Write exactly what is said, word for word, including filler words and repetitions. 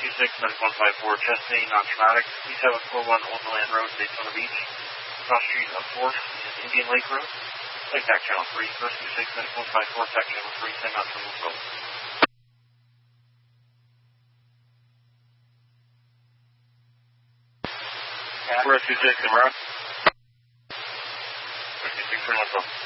two six, medic one five four, chest pain, non-traumatic, C seven four one Old Land Road, Daytona Beach, cross street of fourth and Indian Lake Road. Take back channel three, first two six, medic one five four, tack channel three, send out to move road. First two six, and route. First two six, turn left road.